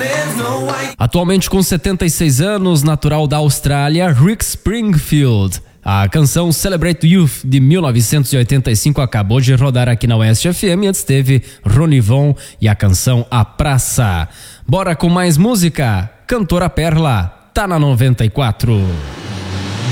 Atualmente com 76 anos, natural da Austrália, Rick Springfield. A canção Celebrate Youth, de 1985, acabou de rodar aqui na Oeste FM. Antes teve Ronivon e a canção A Praça. Bora com mais música? Cantora Perla, tá na 94.